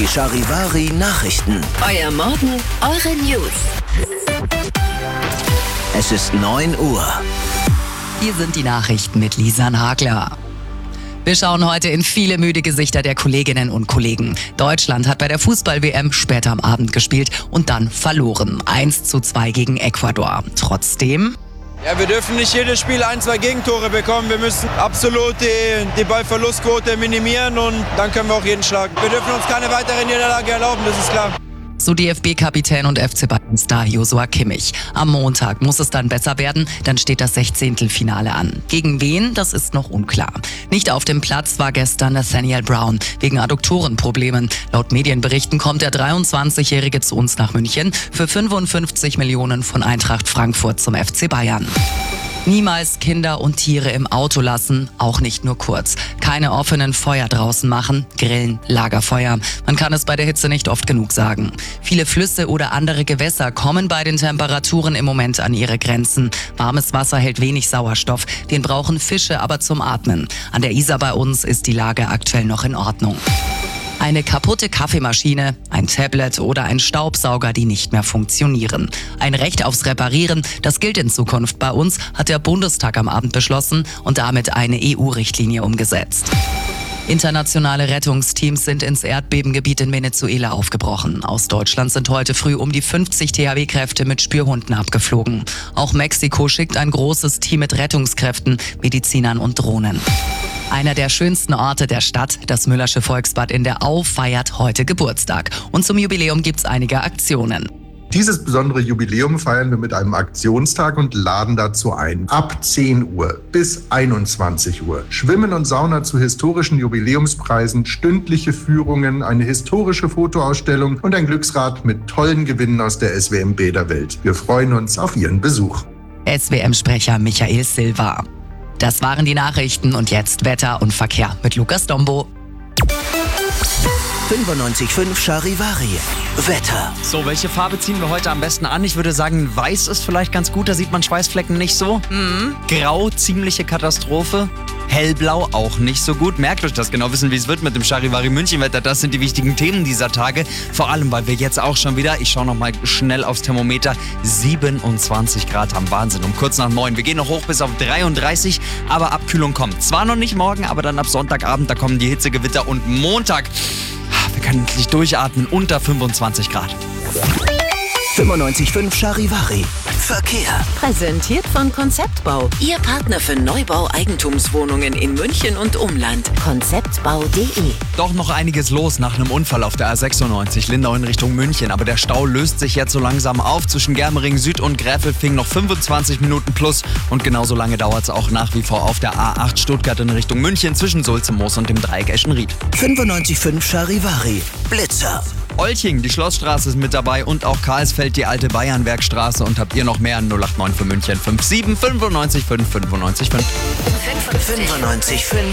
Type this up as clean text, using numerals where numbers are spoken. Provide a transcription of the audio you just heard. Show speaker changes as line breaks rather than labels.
Charivari Nachrichten.
Euer Morgen, eure News.
Es ist 9 Uhr.
Hier sind die Nachrichten mit Lisa Nagler. Wir schauen heute in viele müde Gesichter der Kolleginnen und Kollegen. Deutschland hat bei der Fußball-WM später am Abend gespielt und dann verloren. 1:2 gegen Ecuador. Trotzdem...
Ja, wir dürfen nicht jedes Spiel 1-2 Gegentore bekommen. Wir müssen absolut die Ballverlustquote minimieren und dann können wir auch jeden schlagen. Wir dürfen uns keine weitere Niederlage erlauben, das ist klar.
So DFB-Kapitän und FC Bayern-Star Joshua Kimmich. Am Montag muss es dann besser werden, dann steht das 16. Finale an. Gegen wen, das ist noch unklar. Nicht auf dem Platz war gestern Nathaniel Brown, wegen Adduktorenproblemen. Laut Medienberichten kommt der 23-Jährige zu uns nach München für 55 Millionen von Eintracht Frankfurt zum FC Bayern. Niemals Kinder und Tiere im Auto lassen, auch nicht nur kurz. Keine offenen Feuer draußen machen, Grillen, Lagerfeuer. Man kann es bei der Hitze nicht oft genug sagen. Viele Flüsse oder andere Gewässer kommen bei den Temperaturen im Moment an ihre Grenzen. Warmes Wasser hält wenig Sauerstoff, den brauchen Fische aber zum Atmen. An der Isar bei uns ist die Lage aktuell noch in Ordnung. Eine kaputte Kaffeemaschine, ein Tablet oder ein Staubsauger, die nicht mehr funktionieren. Ein Recht aufs Reparieren, das gilt in Zukunft bei uns, hat der Bundestag am Abend beschlossen und damit eine EU-Richtlinie umgesetzt. Internationale Rettungsteams sind ins Erdbebengebiet in Venezuela aufgebrochen. Aus Deutschland sind heute früh um die 50 THW-Kräfte mit Spürhunden abgeflogen. Auch Mexiko schickt ein großes Team mit Rettungskräften, Medizinern und Drohnen. Einer der schönsten Orte der Stadt, das Müllersche Volksbad in der Au, feiert heute Geburtstag. Und zum Jubiläum gibt's einige Aktionen.
Dieses besondere Jubiläum feiern wir mit einem Aktionstag und laden dazu ein. Ab 10 Uhr bis 21 Uhr. Schwimmen und Sauna zu historischen Jubiläumspreisen, stündliche Führungen, eine historische Fotoausstellung und ein Glücksrad mit tollen Gewinnen aus der SWM Bäderwelt. Wir freuen uns auf Ihren Besuch.
SWM-Sprecher Michael Silva. Das waren die Nachrichten und jetzt Wetter und Verkehr mit Lukas Dombo.
95.5 Charivari. Wetter.
So, welche Farbe ziehen wir heute am besten an? Ich würde sagen, weiß ist vielleicht ganz gut, da sieht man Schweißflecken nicht so. Grau, ziemliche Katastrophe. Hellblau auch nicht so gut. Merkt euch das, genau wissen, wie es wird mit dem Charivari München-Wetter. Das sind die wichtigen Themen dieser Tage. Vor allem, weil wir jetzt auch schon wieder, ich schaue nochmal schnell aufs Thermometer, 27 Grad haben. Wahnsinn, um kurz nach 9. Wir gehen noch hoch bis auf 33, aber Abkühlung kommt. Zwar noch nicht morgen, aber dann ab Sonntagabend, da kommen die Hitzegewitter und Montag, wir können endlich durchatmen, unter 25 Grad.
95.5 Charivari. Verkehr.
Präsentiert von Konzeptbau. Ihr Partner für Neubau Eigentumswohnungen in München und Umland. Konzeptbau.de.
Doch noch einiges los nach einem Unfall auf der A96 Lindau in Richtung München. Aber der Stau löst sich jetzt so langsam auf. Zwischen Germering Süd und Gräfelfing noch 25 Minuten plus. Und genauso lange dauert es auch nach wie vor auf der A8 Stuttgart in Richtung München zwischen Sulzemoos und dem Dreieck Eschenried.
95.5 Charivari. Blitzer.
Olching, die Schlossstraße ist mit dabei und auch Karlsfeld, die alte Bayernwerkstraße. Und habt ihr noch mehr? 089 für München 57 95 5 95 5.
95.5